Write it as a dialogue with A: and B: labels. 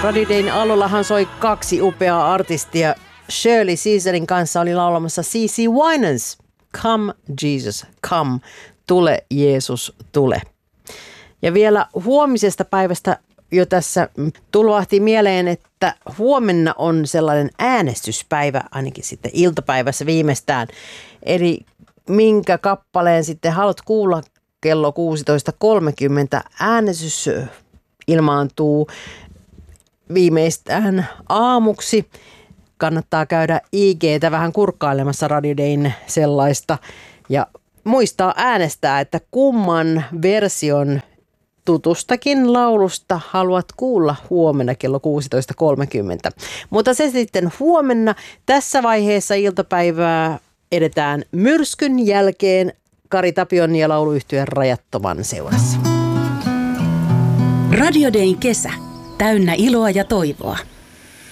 A: Radio Dayn alullahan soi kaksi upeaa artistia. Shirley Caesarin kanssa oli laulamassa CeCe Winans. Come Jesus, come. Tule Jeesus, tule. Ja vielä huomisesta päivästä jo tässä tulvahti mieleen, että huomenna on sellainen äänestyspäivä, ainakin sitten iltapäivässä viimeistään. Eli minkä kappaleen sitten haluat kuulla kello 16.30. Äänestys ilmaantuu viimeistään aamuksi. Kannattaa käydä IG:tä vähän kurkkailemassa Radio Dayn sellaista ja muistaa äänestää, että kumman version tutustakin laulusta haluat kuulla huomenna kello 16.30. Mutta se sitten huomenna. Tässä vaiheessa iltapäivää edetään Myrskyn jälkeen Kari Tapion ja lauluyhtyeen Rajattoman seurassa.
B: Radio Dayn kesä. Täynnä iloa ja toivoa.